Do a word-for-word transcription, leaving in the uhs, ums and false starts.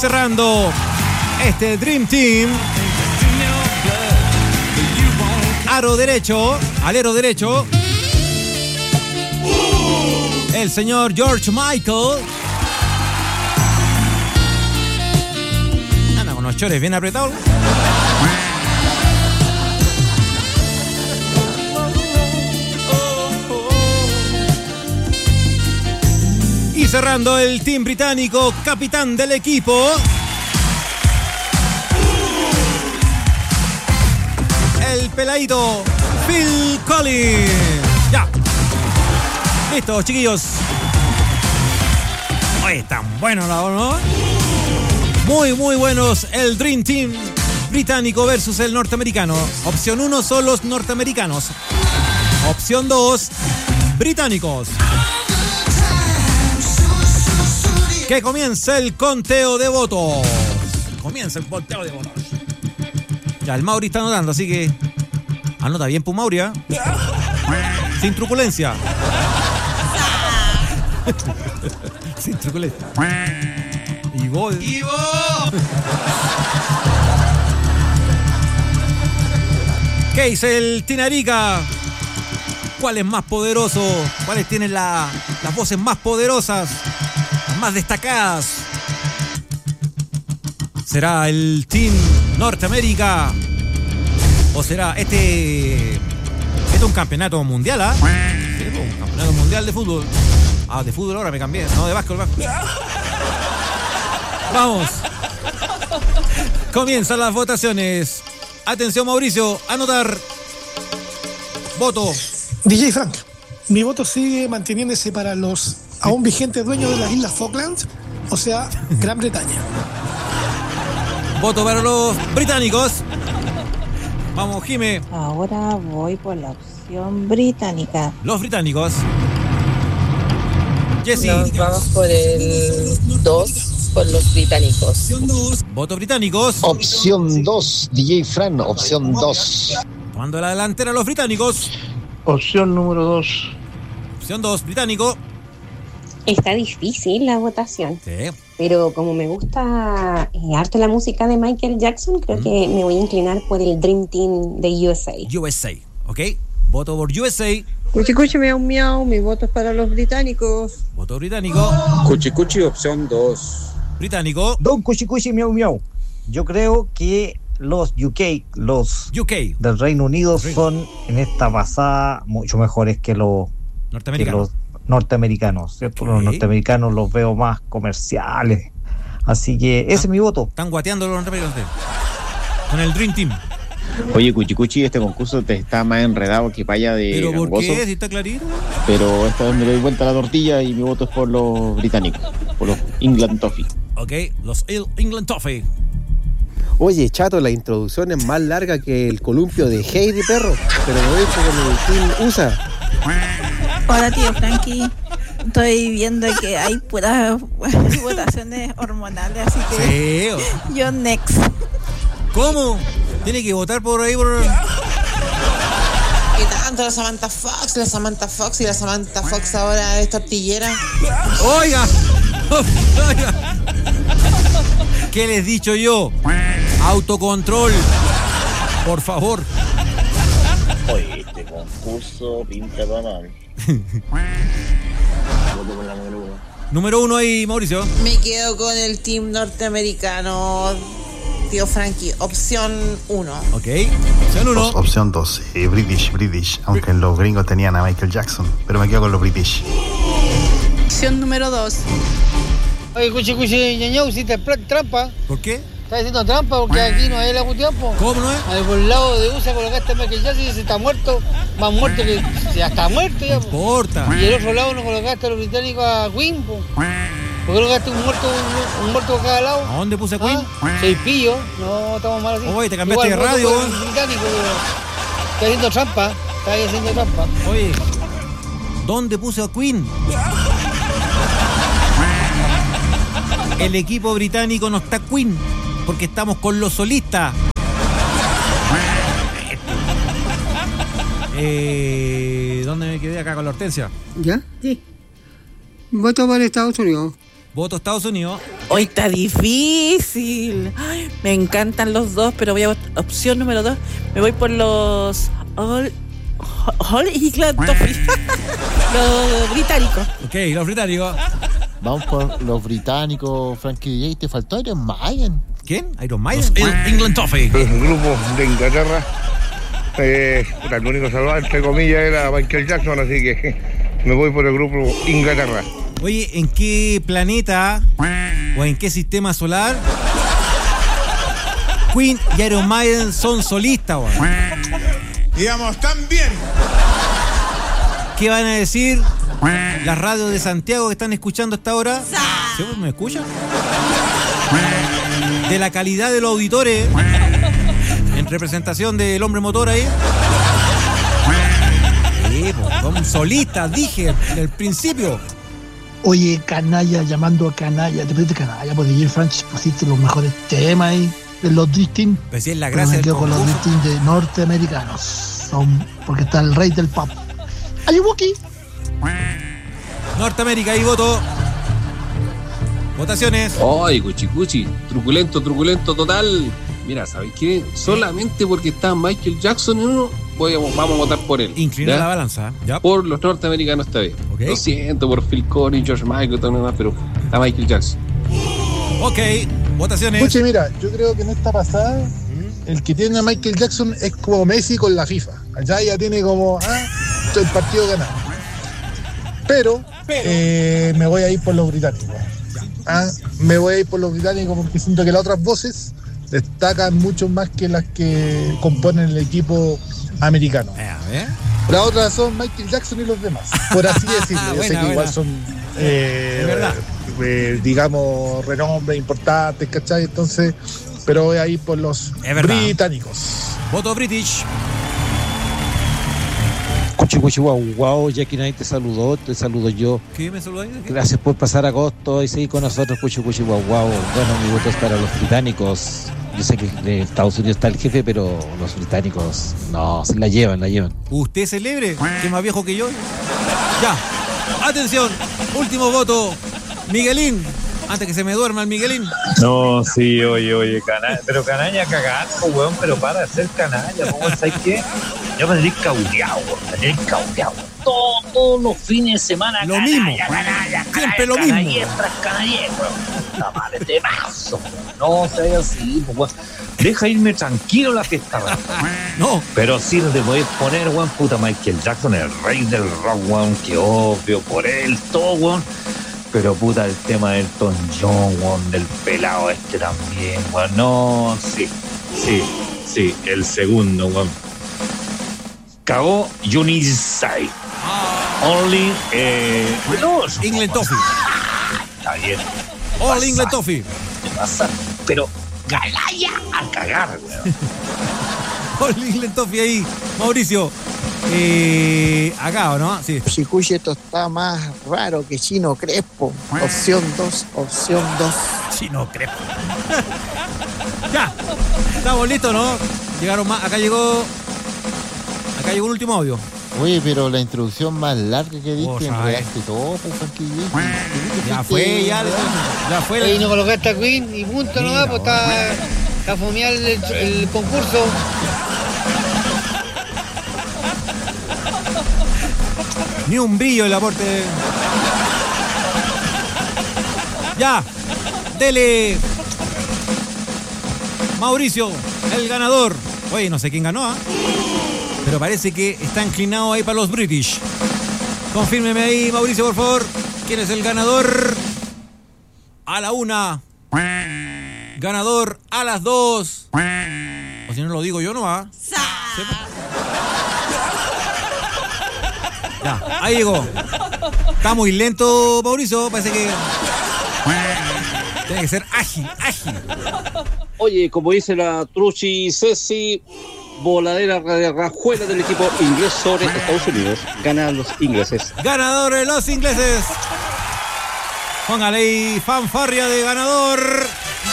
cerrando este Dream Team. Aro derecho, alero derecho. El señor George Michael. Anda con los chores bien apretados. Y cerrando el team británico, capitán del equipo, el peladito Phil Collins. Ya. Listo, chiquillos. Oye, tan bueno, ¿no? Muy, muy buenos el Dream Team británico versus el norteamericano. Opción uno son los norteamericanos. Opción dos, británicos. Que comience el conteo de votos. Comienza el conteo de votos. Ya, el Mauri está anotando, así que anota bien, pues, Mauri, ¿eh? Sin truculencia. Sin truculencia. Y vos. Y vos. ¿Qué dice el Tinarica? ¿Cuál es más poderoso? ¿Cuáles tienen la, las voces más poderosas? Las más destacadas. ¿Será el Team Norteamérica? ¿O será este... Este es un campeonato mundial, ¿ah? ¿eh? Sí, un campeonato mundial de fútbol. Ah, de fútbol ahora me cambié. No, de básquetbol, básquetbol. Vamos. Comienzan las votaciones. Atención, Mauricio, anotar. Voto. D J Frank, mi voto sigue manteniéndose para los aún vigentes dueños de las Islas Falklands, o sea, Gran Bretaña. Voto para los británicos. Vamos, Jime. Ahora voy por la opción británica. Los británicos. Jessy. Nos vamos por el dos, por los británicos. Voto británicos. Opción dos, D J Fran, opción dos. Tomando la delantera los británicos. Opción número dos. Opción dos, británico. Está difícil la votación. Sí. Pero como me gusta eh, harto la música de Michael Jackson, creo mm. que me voy a inclinar por el Dream Team de U S A. U S A, ¿ok? Voto por U S A. Cuchi cuchi miau miau, mi voto es para los británicos. Voto británico. Cuchi cuchi, opción dos. Británico. Don cuchi cuchi miau miau. Yo creo que los U K, los U K del Reino Unido son en esta pasada mucho mejores que los norteamericanos. Que los norteamericanos, ¿cierto? Okay. Los norteamericanos los veo más comerciales. Así que ese es mi voto. Están guateando los norteamericanos con el Dream Team. Oye, Cuchicuchi, este concurso te está más enredado que paya de ¿Pero gangoso. por qué? ¿Si está clarito? Pero esta vez me doy vuelta a la tortilla y mi voto es por los británicos, por los England Toffee. Ok, los England Toffee. Oye, chato, la introducción es más larga que el columpio de Heidi, perro. Pero me voy con el Team U S A. Hola, tío Frankie. Estoy viendo que hay puras votaciones hormonales, así que sí. Yo next. ¿Cómo? Tiene que votar por ahí por... ¿Qué tanto la Samantha Fox? La Samantha Fox y la Samantha Fox ahora es tortillera. Oiga, oiga. ¿Qué les he dicho yo? Autocontrol, por favor. Oye, este concurso pinta para mal. Voto por la número uno. Número uno ahí, Mauricio. Me quedo con el team norteamericano, tío Frankie. Opción uno. Ok, opción uno. Op- opción dos, eh, British, British. Aunque los gringos tenían a Michael Jackson, pero me quedo con los British. Opción número dos. Oye, cuchi, cuchi, ñaño, hiciste trampa. ¿Por qué? Estás haciendo trampa porque aquí no hay el agua tiempo. ¿Cómo no es? Ahí por el lado de U S A colocaste a Michael Jackson y se está muerto. Más muerto que... Ya está muerto ya. No importa. Y el otro lado no colocaste a los británicos a Queen, po. ¿Por qué colocaste un muerto, un, un muerto a cada lado? ¿A dónde puse a Queen? ¿Ah? Seis pillos. No, estamos mal así. Oye, te cambiaste igual, de radio, weón. Británico, estás haciendo trampa. Estás haciendo trampa. Oye, ¿dónde puse a Queen? El equipo británico no está Queen, porque estamos con los solistas. Eh, ¿Dónde me quedé? Acá con la Hortensia. ¿Ya? Sí. Voto por Estados Unidos. Voto Estados Unidos. Hoy está difícil. Ay, me encantan los dos, pero voy a opción número dos. Me voy por los All, All England Toffee. Los británicos. Ok, los británicos. Vamos por los británicos, Frankie D J. Te faltó Iron Maiden. ¿Quién? Iron Maiden. Los England Toffee. El grupo de Inglaterra. Eh, el único salvado, entre comillas, era Michael Jackson, así que me voy por el grupo Inglaterra. Oye, ¿en qué planeta o en qué sistema solar Queen y Iron Maiden son solistas, weón? Digamos, tan bien. ¿Qué van a decir las radios de Santiago que están escuchando hasta ahora? ¿Sí, me escuchan? De la calidad de los auditores en representación del hombre motor ahí. Sí, pues, son solistas, dije del principio. Oye, canalla, llamando a canalla, te pusiste canalla, pues D J Francis pusiste los mejores temas ahí de los Dream Team. Pues sí, es la Pero gracia me quedo del con los Dream Team de norteamericanos. Son, porque está el rey del pop. Ayubuki. Norteamérica, ahí voto. Votaciones. Ay, cuchicuchi, truculento, truculento total. Mira, ¿sabes qué? Solamente porque está Michael Jackson en uno, voy a, vamos a votar por él. Inclina la balanza. ¿Ya? Por los norteamericanos esta vez. Okay. Lo siento por Phil Collins, George Michael, todo lo demás, pero está Michael Jackson. Ok, votaciones. Escuche, mira, yo creo que en esta pasada, el que tiene a Michael Jackson es como Messi con la FIFA. Allá ya tiene como, ah, el partido ganado. Pero, Pero. Eh, me voy a ir por los británicos. Ah, me voy a ir por los británicos porque siento que las otras voces destacan mucho más que las que componen el equipo americano. A ver. Las otras son Michael Jackson y los demás, por así decirlo. Yo buena, sé que buena. Igual son, eh, eh, digamos, renombre importantes, ¿cachai? Entonces, pero voy a ir por los británicos. Voto British. Cuchi, cuchi, guau, guau, Jackie Knight te saludó, te saludo yo. ¿Qué me saludáis? Gracias por pasar agosto y seguir con nosotros, cuchi, cuchi, guau, guau. Bueno, mi voto es para los británicos. Yo sé que de Estados Unidos está el jefe, pero los británicos no, se la llevan, la llevan. Usted celebre, que es más viejo que yo. Ya, atención, último voto, Miguelín. Antes que se me duerma el Miguelín. No, sí, oye, oye, canalla. Pero canalla cagando, weón, pero para de ser canalla, weón, ¿sabes qué? Ya me tenéis caudeado, weón, me tenéis caudeado. Todos, todos los fines de semana, lo canalla, mismo. canalla, Siempre canalla, lo mismo. Canalla tras canalla, weón. Puta madre, te paso, no seas así, weón. Deja irme tranquilo la fiesta, weón. No. Pero sí te podéis poner, weón, puta Michael Jackson, el rey del rock, weón, que obvio, por él, todo, weón. Pero puta, el tema del Elton John, weón, del pelado este también, weón. No, sí, sí, sí, el segundo, weón. Cagó Uniside. Only, eh... No, England Toffee. Está bien. All England Toffee. ¿Qué pasa? Pero galaya a cagar, weón. All England Toffee ahí, Mauricio. Eh, acá, ¿o no? Sí. Chicuchi, esto está más raro que Chino Crespo. Opción dos, opción dos. Chino Crespo. Ya, estamos listos, ¿no? Llegaron más, acá llegó. Acá llegó un último audio. Oye, pero la introducción más larga que diste, oh, enredaste todo, pues, Frankie. Ya fue, ya, ya fue. Ahí no colocaste a Queen y punto, no va, pues está, está fomeado el, el concurso. Ni un brillo el aporte. Ya, dele. Mauricio, el ganador. Oye, no sé quién ganó, ¿eh? Pero parece que está inclinado ahí para los British. Confírmeme ahí, Mauricio, por favor. ¿Quién es el ganador? A la una. Ganador a las dos. O si no lo digo yo, no va. Ya, ahí llegó. Está muy lento, Mauricio. Parece que tiene que ser ágil, ágil. Oye, como dice la Truchi Ceci, voladera de rajuela del equipo inglés sobre Estados Unidos. Ganan los ingleses. Ganadores los ingleses. Póngale ahí fanfarria de ganador.